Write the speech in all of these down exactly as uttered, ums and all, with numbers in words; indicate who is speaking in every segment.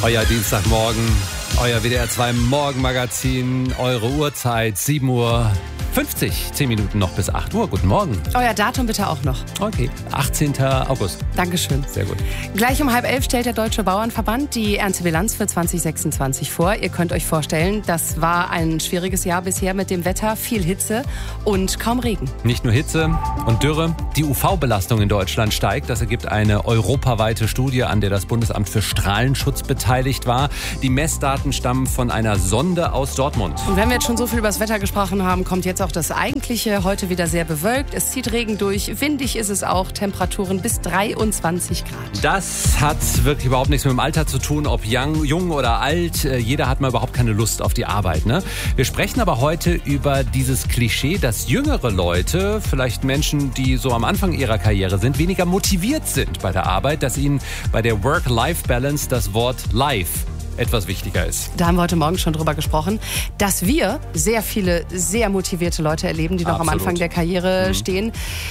Speaker 1: Euer Dienstagmorgen, euer W D R zwei Morgenmagazin, eure Uhrzeit sieben Uhr fünfzig, zehn Minuten noch bis acht Uhr. Guten Morgen.
Speaker 2: Euer Datum bitte auch noch.
Speaker 1: Okay, achtzehnten August.
Speaker 2: Dankeschön.
Speaker 1: Sehr gut.
Speaker 2: Gleich um halb elf stellt der Deutsche Bauernverband die ernste Bilanz für zwanzig sechsundzwanzig vor. Ihr könnt euch vorstellen, das war ein schwieriges Jahr bisher mit dem Wetter, viel Hitze und kaum Regen.
Speaker 1: Nicht nur Hitze und Dürre, die U V-Belastung in Deutschland steigt. Das ergibt eine europaweite Studie, an der das Bundesamt für Strahlenschutz beteiligt war. Die Messdaten stammen von einer Sonde aus Dortmund.
Speaker 2: Und wenn wir jetzt schon so viel über das Wetter gesprochen haben, kommt jetzt auch das Eigentliche. Heute wieder sehr bewölkt. Es zieht Regen durch. Windig ist es auch. Temperaturen bis dreiundzwanzig Grad.
Speaker 1: Das hat wirklich überhaupt nichts mit dem Alter zu tun, ob young, jung oder alt. Jeder hat mal überhaupt keine Lust auf die Arbeit, ne? Wir sprechen aber heute über dieses Klischee, dass jüngere Leute, vielleicht Menschen, die so am Anfang ihrer Karriere sind, weniger motiviert sind bei der Arbeit, dass ihnen bei der Work-Life-Balance das Wort Life etwas wichtiger ist.
Speaker 2: Da haben wir heute Morgen schon drüber gesprochen, dass wir sehr viele sehr motivierte Leute erleben, die noch
Speaker 1: Absolut.
Speaker 2: am Anfang der Karriere
Speaker 1: Mhm.
Speaker 2: stehen,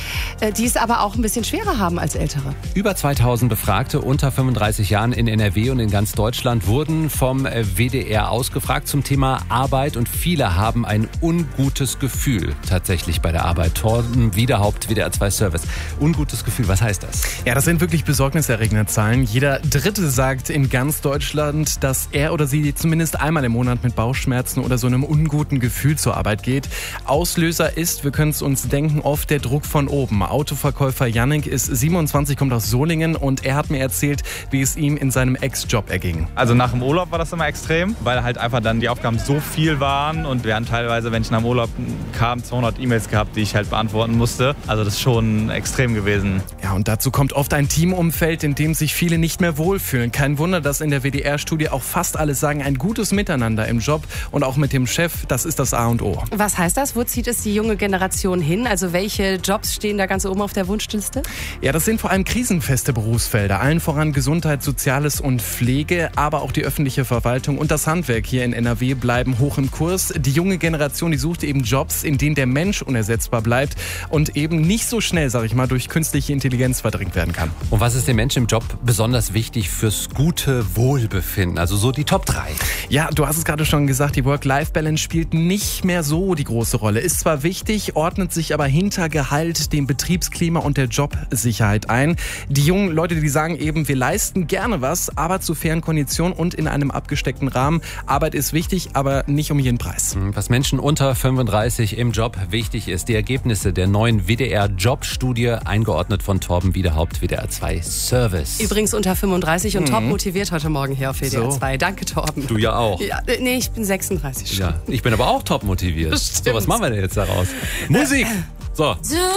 Speaker 2: die es aber auch ein bisschen schwerer haben als Ältere.
Speaker 1: Über zweitausend Befragte unter fünfunddreißig Jahren in N R W und in ganz Deutschland wurden vom W D R ausgefragt zum Thema Arbeit und viele haben ein ungutes Gefühl tatsächlich bei der Arbeit. Torben Wiederhaupt, W D R zwei Service. Ungutes Gefühl, was heißt das?
Speaker 3: Ja, das sind wirklich besorgniserregende Zahlen. Jeder Dritte sagt in ganz Deutschland, dass er oder sie zumindest einmal im Monat mit Bauchschmerzen oder so einem unguten Gefühl zur Arbeit geht. Auslöser ist, wir können es uns denken, oft der Druck von oben. Autoverkäufer Jannik ist siebenundzwanzig, kommt aus Solingen und er hat mir erzählt, wie es ihm in seinem Ex-Job erging.
Speaker 4: Also nach dem Urlaub war das immer extrem, weil halt einfach dann die Aufgaben so viel waren und wir haben teilweise, wenn ich nach dem Urlaub kam, zweihundert E-Mails gehabt, die ich halt beantworten musste. Also das ist schon extrem gewesen.
Speaker 3: Ja, und dazu kommt oft ein Teamumfeld, in dem sich viele nicht mehr wohlfühlen. Kein Wunder, dass in der W D R-Studie auch fast alle sagen, ein gutes Miteinander im Job und auch mit dem Chef, das ist das A und O.
Speaker 2: Was heißt das? Wo zieht es die junge Generation hin? Also welche Jobs stehen da ganz oben auf der Wunschliste?
Speaker 3: Ja, das sind vor allem krisenfeste Berufsfelder. Allen voran Gesundheit, Soziales und Pflege, aber auch die öffentliche Verwaltung und das Handwerk hier in N R W bleiben hoch im Kurs. Die junge Generation, die sucht eben Jobs, in denen der Mensch unersetzbar bleibt und eben nicht so schnell, sag ich mal, durch künstliche Intelligenz verdrängt werden kann.
Speaker 1: Und was ist dem Menschen im Job besonders wichtig fürs gute Wohlbefinden? Also so die Top drei.
Speaker 3: Ja, du hast es gerade schon gesagt, die Work-Life-Balance spielt nicht mehr so die große Rolle. Ist zwar wichtig, ordnet sich aber hinter Gehalt, dem Betriebsklima und der Jobsicherheit ein. Die jungen Leute, die sagen eben, wir leisten gerne was, aber zu fairen Konditionen und in einem abgesteckten Rahmen. Arbeit ist wichtig, aber nicht um jeden Preis.
Speaker 1: Was Menschen unter fünfunddreißig im Job wichtig ist, die Ergebnisse der neuen W D R-Jobstudie, eingeordnet von Torben Wiederhaupt, W D R zwei Service.
Speaker 2: Übrigens unter fünfunddreißig und
Speaker 3: Mhm.
Speaker 2: top motiviert heute Morgen hier auf W D R zwei.
Speaker 3: So.
Speaker 2: Danke, Torben.
Speaker 1: Du ja auch.
Speaker 2: Ja, nee, ich bin sechsunddreißig schon.
Speaker 1: Ja, ich bin aber auch top motiviert.
Speaker 2: Das stimmt.
Speaker 1: So, was machen wir denn jetzt daraus? Musik! So.